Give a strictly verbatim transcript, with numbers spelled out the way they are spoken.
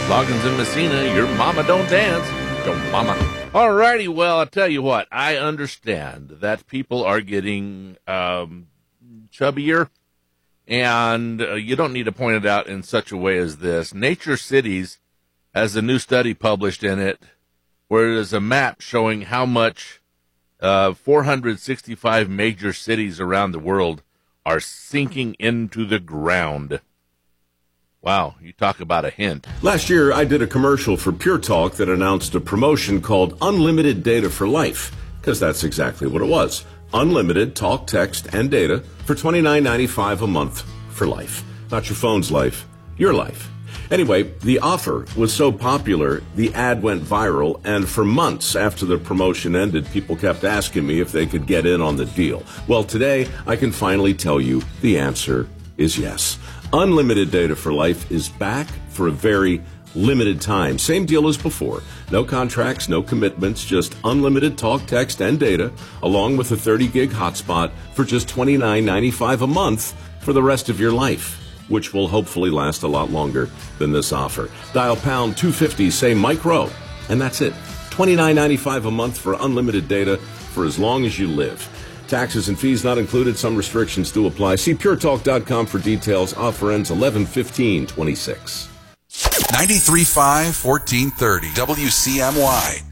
Loggins and Messina, your mama don't dance. Don't mama. All righty, well, I'll tell you what. I understand that people are getting um, chubbier, and uh, you don't need to point it out in such a way as this. Nature Cities has a new study published in it where it is a map showing how much uh, four hundred sixty-five major cities around the world are sinking into the ground. Wow, you talk about a hint. Last year, I did a commercial for Pure Talk that announced a promotion called Unlimited Data for Life, because that's exactly what it was. Unlimited talk, text, and data for twenty-nine ninety-five a month for life. Not your phone's life, your life. Anyway, the offer was so popular, the ad went viral, and for months after the promotion ended, people kept asking me if they could get in on the deal. Well, today, I can finally tell you the answer is yes. Unlimited Data for Life is back for a very limited time. Same deal as before. No contracts, no commitments, just unlimited talk, text, and data, along with a thirty gig hotspot for just twenty-nine ninety-five a month for the rest of your life, which will hopefully last a lot longer than this offer. Dial pound two fifty, say Mike Rowe, and that's it. twenty-nine ninety-five a month for unlimited data for as long as you live. Taxes and fees not included. Some restrictions do apply. See pure talk dot com for details. Offer ends eleven fifteen twenty-six. ninety-three point five, fourteen thirty W C M Y.